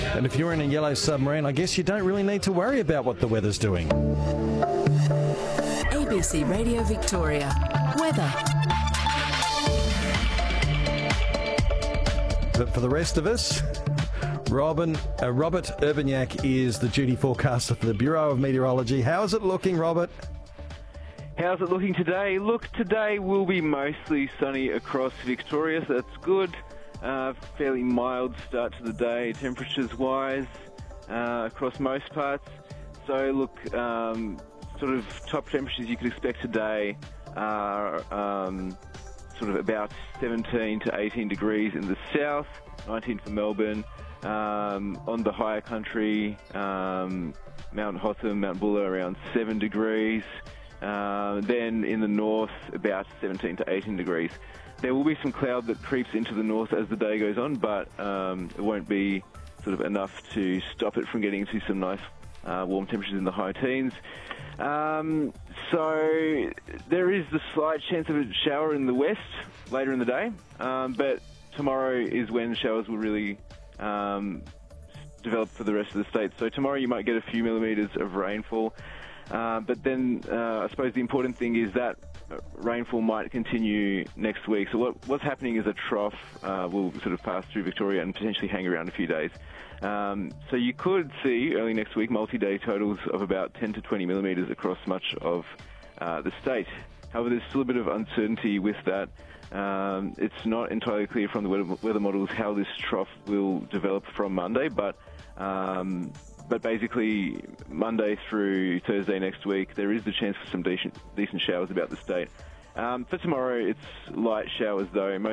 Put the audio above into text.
And if you're in a yellow submarine, I guess you don't really need to worry about what the weather's doing. ABC Radio Victoria. Weather. But for the rest of us, Robert Urbaniak is the duty forecaster for the Bureau of Meteorology. How is it looking, Robert? How's it looking today? Look, today will be mostly sunny across Victoria, so that's good. Fairly mild start to the day, temperatures-wise, across most parts. So, look, sort of top temperatures you could expect today are sort of about 17 to 18 degrees in the south, 19 for Melbourne. On the higher country, Mount Hotham, Mount Buller around 7 degrees. Then in the north, about 17 to 18 degrees. There will be some cloud that creeps into the north as the day goes on, but it won't be sort of enough to stop it from getting to some nice warm temperatures in the high teens. So there is the slight chance of a shower in the west later in the day, but tomorrow is when showers will really develop for the rest of the state. So tomorrow you might get a few millimetres of rainfall. But then I suppose the important thing is that rainfall might continue next week. So what's happening is a trough will sort of pass through Victoria and potentially hang around a few days. So you could see early next week multi-day totals of about 10 to 20 millimetres across much of the state. However, there's still a bit of uncertainty with that. It's not entirely clear from the weather models how this trough will develop from Monday, but basically, Monday through Thursday next week, there is the chance for some decent showers about the state. For tomorrow, it's light showers, though.